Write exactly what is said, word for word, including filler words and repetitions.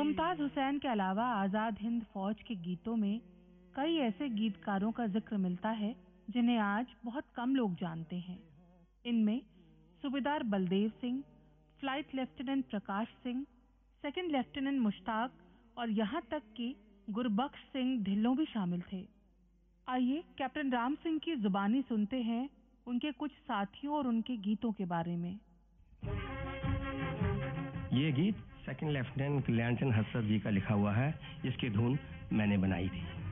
मुमताज हुसैन के अलावा आजाद हिंद फौज के गीतों में कई ऐसे गीतकारों का जिक्र मिलता है जिन्हें आज बहुत कम लोग जानते हैं। इनमें सूबेदार Baldev Singh, flight lieutenant Prakash Singh, second lieutenant Mushtaq और यहाँ तक कि गुरबख्श सिंह ढिल्लों भी शामिल थे। आइए कैप्टन राम सिंह की जुबानी सुनते हैं उनके कुछ साथियों और उनके गीतों के बारे में। ये गीत सेकंड लेफ्टिनेंट कल्याण चंद हसरत जी का लिखा हुआ है, इसकी धुन मैंने बनाई थी।